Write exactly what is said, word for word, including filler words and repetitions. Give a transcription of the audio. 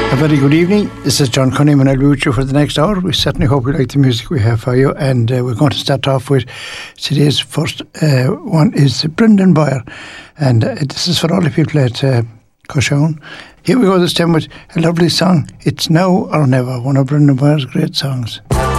A very good evening. This is John Cunningham and I'll be with you for the next hour. We certainly hope you like the music we have for you, and uh, we're going to start off with today's first uh, one is Brendan Boyer, and uh, this is for all the people at uh, Coshown. Here we go this time with a lovely song, It's Now or Never, one of Brendan Boyer's great songs.